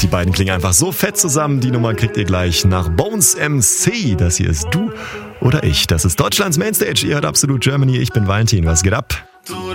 Die beiden klingen einfach so fett zusammen. Die Nummer kriegt ihr gleich nach Bones MC. Das hier ist Du oder Ich. Das ist Deutschlands Mainstage. Ihr hört Absolut Germany. Ich bin Valentin. Was geht ab?